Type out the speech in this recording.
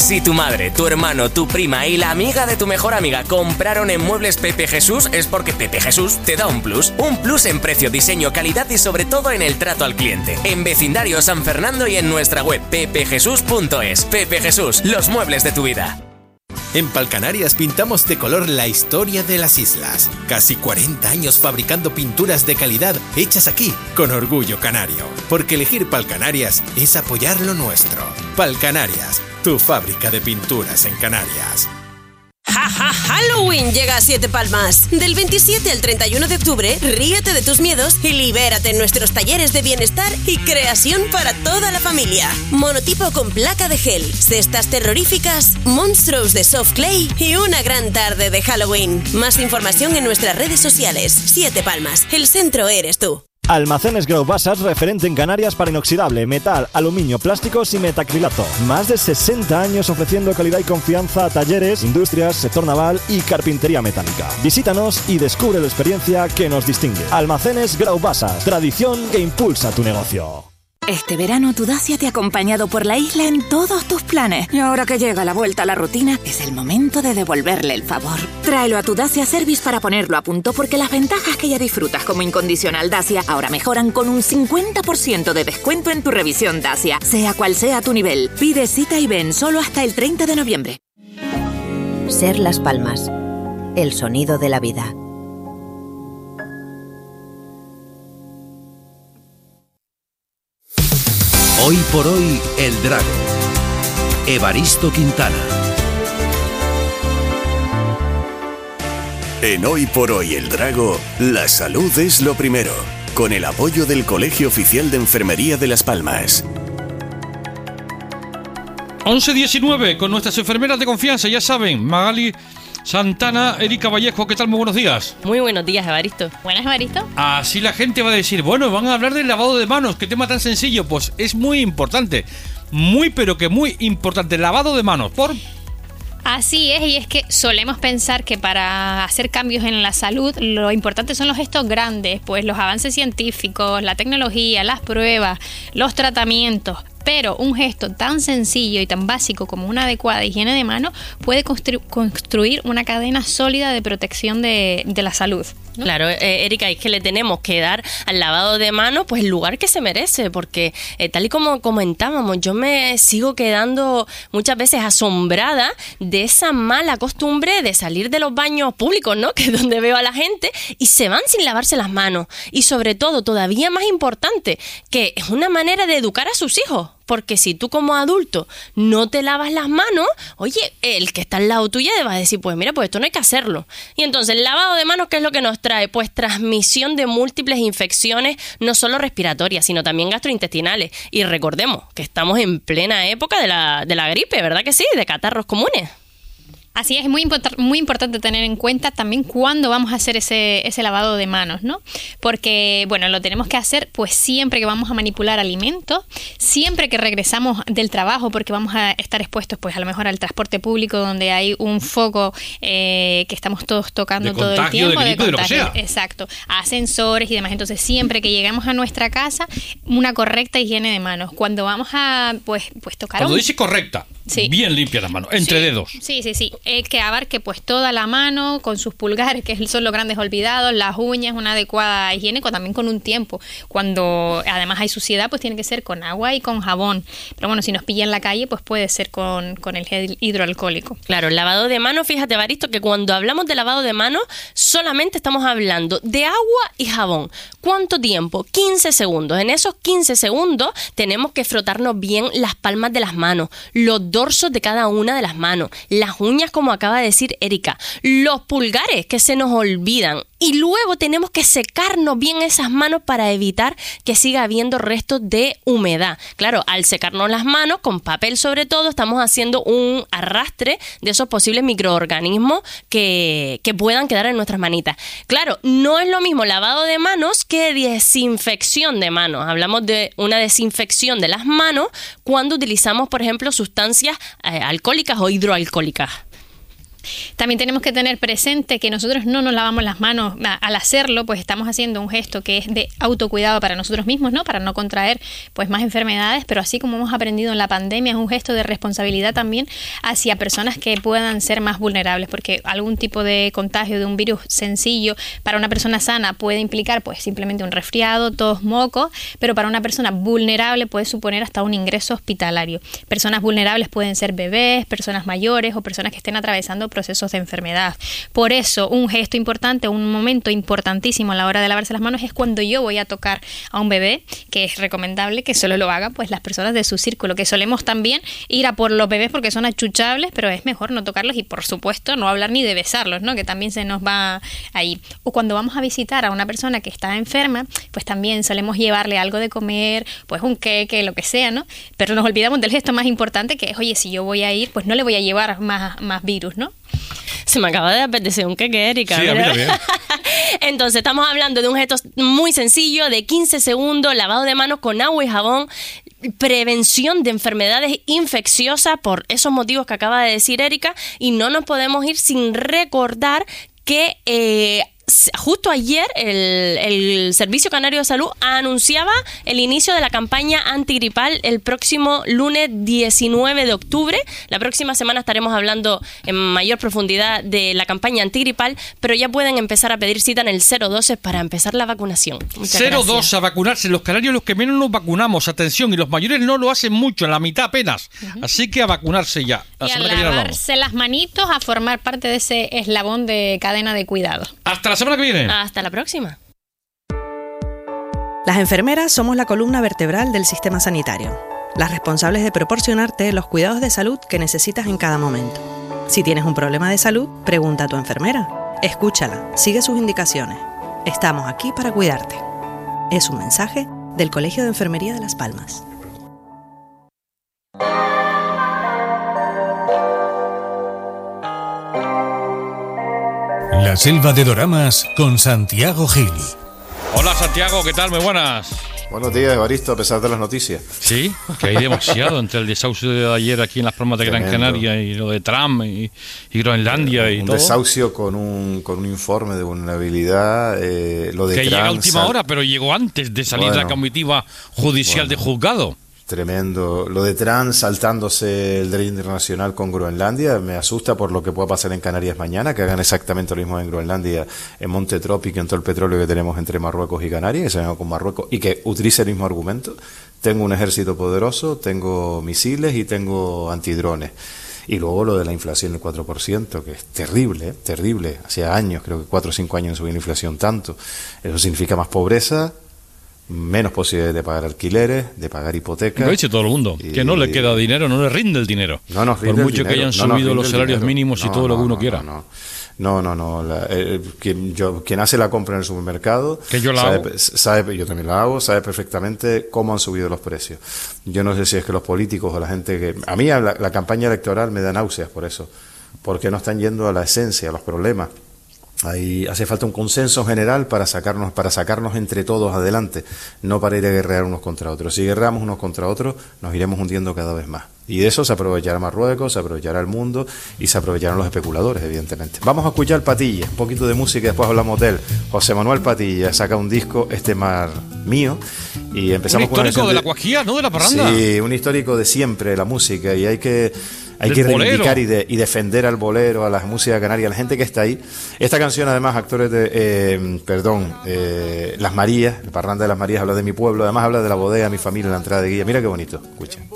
Si tu madre, tu hermano, tu prima y la amiga de tu mejor amiga compraron en Muebles Pepe Jesús, es porque Pepe Jesús te da un plus. Un plus en precio, diseño, calidad y sobre todo en el trato al cliente. En Vecindario San Fernando y en nuestra web pepejesus.es. Pepe Jesús, los muebles de tu vida. En Palcanarias pintamos de color la historia de las islas. Casi 40 años fabricando pinturas de calidad hechas aquí, con orgullo canario. Porque elegir Palcanarias es apoyar lo nuestro. Palcanarias, tu fábrica de pinturas en Canarias. ¡Ja, ja! Halloween llega a Siete Palmas. Del 27 al 31 de octubre, ríete de tus miedos y libérate en nuestros talleres de bienestar y creación para toda la familia. Monotipo con placa de gel, cestas terroríficas, monstruos de soft clay y una gran tarde de Halloween. Más información en nuestras redes sociales. Siete Palmas, el centro eres tú. Almacenes Grau Basas, referente en Canarias para inoxidable, metal, aluminio, plásticos y metacrilato. Más de 60 años ofreciendo calidad y confianza a talleres, industrias, sector naval y carpintería metálica. Visítanos y descubre la experiencia que nos distingue. Almacenes Grau Basas, tradición que impulsa tu negocio. Este verano tu Dacia te ha acompañado por la isla en todos tus planes. Y ahora que llega la vuelta a la rutina, es el momento de devolverle el favor. Tráelo a tu Dacia Service para ponerlo a punto, porque las ventajas que ya disfrutas como incondicional Dacia ahora mejoran con un 50% de descuento en tu revisión Dacia, sea cual sea tu nivel. Pide cita y ven solo hasta el 30 de noviembre. Ser Las Palmas, el sonido de la vida. Hoy por hoy, El Drago. Evaristo Quintana. En Hoy por hoy, El Drago, la salud es lo primero. Con el apoyo del Colegio Oficial de Enfermería de Las Palmas. 11:19 con nuestras enfermeras de confianza, ya saben, Magali Santana, Erika Vallejo, ¿qué tal? Muy buenos días. Muy buenos días, Evaristo. Buenas, Evaristo. Así la gente va a decir, bueno, van a hablar del lavado de manos, qué tema tan sencillo. Pues es muy importante, muy pero que muy importante, lavado de manos, Así es, y es que solemos pensar que para hacer cambios en la salud lo importante son los gestos grandes, pues los avances científicos, la tecnología, las pruebas, los tratamientos. Pero un gesto tan sencillo y tan básico como una adecuada higiene de manos puede construir una cadena sólida de protección de la salud, ¿no? Claro, Erika, es que le tenemos que dar al lavado de manos pues el lugar que se merece, porque tal y como comentábamos, yo me sigo quedando muchas veces asombrada de esa mala costumbre de salir de los baños públicos, ¿no? Que es donde veo a la gente y se van sin lavarse las manos. Y sobre todo, todavía más importante, que es una manera de educar a sus hijos. Porque si tú como adulto no te lavas las manos, oye, el que está al lado tuyo te va a decir, pues mira, pues esto no hay que hacerlo. Y entonces el lavado de manos, ¿qué es lo que nos trae? Pues transmisión de múltiples infecciones, no solo respiratorias, sino también gastrointestinales. Y recordemos que estamos en plena época de la gripe, ¿verdad que sí? De catarros comunes. Así es, muy importante tener en cuenta también cuándo vamos a hacer ese lavado de manos, ¿no? Porque, bueno, lo tenemos que hacer pues siempre que vamos a manipular alimentos, siempre que regresamos del trabajo, porque vamos a estar expuestos pues a lo mejor al transporte público donde hay un foco que estamos todos tocando todo el tiempo. De contagio, de lo que sea. Exacto, ascensores y demás. Entonces, siempre que llegamos a nuestra casa, una correcta higiene de manos. Cuando vamos a pues tocar... Cuando dice correcta, sí, bien limpia las manos, entre dedos. Sí. Que abarque pues toda la mano con sus pulgares, que son los grandes olvidados, las uñas, una adecuada higiene, también con un tiempo. Cuando además hay suciedad, pues tiene que ser con agua y con jabón. Pero bueno, si nos pilla en la calle, pues puede ser con el gel hidroalcohólico. Claro, el lavado de manos, fíjate, Evaristo, que cuando hablamos de lavado de manos, solamente estamos hablando de agua y jabón. ¿Cuánto tiempo? 15 segundos. En esos 15 segundos tenemos que frotarnos bien las palmas de las manos, los dorsos de cada una de las manos, las uñas, como acaba de decir Erika, los pulgares que se nos olvidan, y luego tenemos que secarnos bien esas manos para evitar que siga habiendo restos de humedad. Claro, al secarnos las manos, con papel sobre todo, estamos haciendo un arrastre de esos posibles microorganismos que puedan quedar en nuestras manitas. Claro, no es lo mismo lavado de manos que desinfección de manos. Hablamos de una desinfección de las manos cuando utilizamos, por ejemplo, sustancias alcohólicas o hidroalcohólicas. También tenemos que tener presente que nosotros no nos lavamos las manos al hacerlo, pues estamos haciendo un gesto que es de autocuidado para nosotros mismos, ¿no? Para no contraer pues más enfermedades, pero así como hemos aprendido en la pandemia, es un gesto de responsabilidad también hacia personas que puedan ser más vulnerables, porque algún tipo de contagio de un virus sencillo para una persona sana puede implicar pues simplemente un resfriado, tos, moco, pero para una persona vulnerable puede suponer hasta un ingreso hospitalario. Personas vulnerables pueden ser bebés, personas mayores o personas que estén atravesando procesos de enfermedad. Por eso, un gesto importante, un momento importantísimo a la hora de lavarse las manos es cuando yo voy a tocar a un bebé, que es recomendable que solo lo hagan pues las personas de su círculo, que solemos también ir a por los bebés porque son achuchables, pero es mejor no tocarlos y por supuesto no hablar ni de besarlos, ¿no? Que también se nos va ahí. O cuando vamos a visitar a una persona que está enferma, pues también solemos llevarle algo de comer, pues un queque, lo que sea, ¿no? Pero nos olvidamos del gesto más importante, que es, oye, si yo voy a ir, pues no le voy a llevar más virus, ¿no? Se me acaba de apetecer un queque, Erika. Sí, a mí también. Entonces, estamos hablando de un gesto muy sencillo, de 15 segundos, lavado de manos con agua y jabón, prevención de enfermedades infecciosas por esos motivos que acaba de decir Erika, y no nos podemos ir sin recordar que justo ayer el Servicio Canario de Salud anunciaba el inicio de la campaña antigripal el próximo lunes 19 de octubre. La próxima semana estaremos hablando en mayor profundidad de la campaña antigripal, pero ya pueden empezar a pedir cita en el 012 para empezar la vacunación. 012 a vacunarse. Los canarios los que menos nos vacunamos, atención, y los mayores no lo hacen mucho, en la mitad apenas. Así que a vacunarse ya. Y a lavarse las manitos, a formar parte de ese eslabón de cadena de cuidado. Hasta la semana que viene. Hasta la próxima. Las enfermeras somos la columna vertebral del sistema sanitario, las responsables de proporcionarte los cuidados de salud que necesitas en cada momento. Si tienes un problema de salud, pregunta a tu enfermera. Escúchala, sigue sus indicaciones. Estamos aquí para cuidarte. Es un mensaje del Colegio de Enfermería de Las Palmas. La selva de doramas con Santiago Gil. Hola Santiago, ¿qué tal? Muy buenas. Buenos días, Evaristo, a pesar de las noticias. Sí, que hay demasiado entre el desahucio de ayer aquí en las Palmas de Gran Canaria y lo de Trump y Groenlandia y todo. Un desahucio con un informe de vulnerabilidad, lo de que Trump, llega a última hora, pero llegó antes de salir la comitiva judicial de juzgado. Tremendo. Lo de Trump saltándose el derecho internacional con Groenlandia me asusta por lo que pueda pasar en Canarias mañana, que hagan exactamente lo mismo en Groenlandia, en Monte Trópico, en todo el petróleo que tenemos entre Marruecos y Canarias, que se venga con Marruecos y que utilice el mismo argumento. Tengo un ejército poderoso, tengo misiles y tengo antidrones. Y luego lo de la inflación del 4%, que es terrible, terrible. Hacía años, creo que 4 o 5 años no subía la inflación tanto. Eso significa más pobreza, menos posibilidades de pagar alquileres, de pagar hipotecas. Lo dice todo el mundo, que no le queda dinero, no le rinde el dinero. No nos rinde por mucho el que hayan subido los salarios mínimos y todo lo que uno quiera. Quien hace la compra en el supermercado, que yo la hago. Yo también la hago, sabe perfectamente cómo han subido los precios. Yo no sé si es que los políticos o la gente que... A mí la campaña electoral me da náuseas por eso, porque no están yendo a la esencia, a los problemas. Ahí hace falta un consenso general para sacarnos entre todos adelante, no para ir a guerrear unos contra otros. Si guerreamos unos contra otros, nos iremos hundiendo cada vez más. Y de eso se aprovechará Marruecos, se aprovechará el mundo y se aprovecharán los especuladores, evidentemente. Vamos a escuchar Patilla, un poquito de música y después hablamos de él. José Manuel Patilla saca un disco, Este mar mío, y empezamos con un histórico de la cuajía, ¿no? De la parranda. Sí, un histórico de siempre de la música, y hay que reivindicar y defender al bolero, a la música canaria, a la gente que está ahí. Esta canción, además, actores de Las Marías, la parranda de Las Marías, habla de mi pueblo, además habla de la bodega, mi familia, la entrada de guía. Mira qué bonito, escuchen.